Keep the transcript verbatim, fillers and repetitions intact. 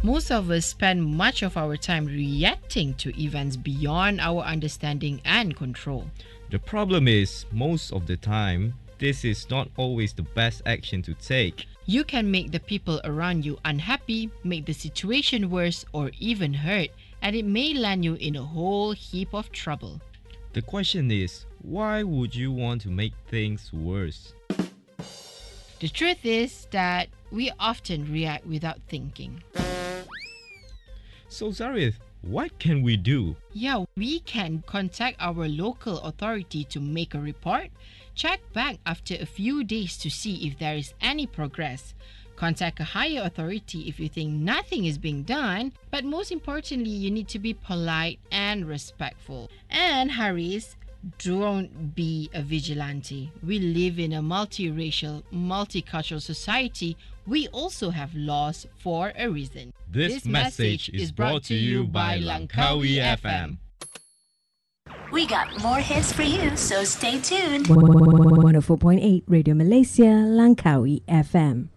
Most of us spend much of our time reacting to events beyond our understanding and control. The problem is, most of the time, this is not always the best action to take. You can make the people around you unhappy, make the situation worse, or even hurt, and it may land you in a whole heap of trouble. The question is, why would you want to make things worse? The truth is that we often react without thinking. So Zarif, what can we do? Yeah, we can contact our local authority to make a report, check back after a few days to see if there is any progress, contact a higher authority if you think nothing is being done, but most importantly, you need to be polite and respectful. And Haris, don't be a vigilante. We live in a multiracial, multicultural society. We also have laws for a reason. This, this message is brought to you by Langkawi F M. We got more hits for you, so stay tuned. one oh four point eight Radio Malaysia, Langkawi F M.